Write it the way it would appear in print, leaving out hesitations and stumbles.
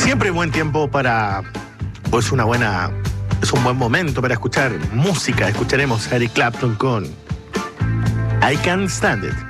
Siempre buen tiempo para, pues es un buen momento para escuchar música. Escucharemos a Eric Clapton con I Can't Stand It.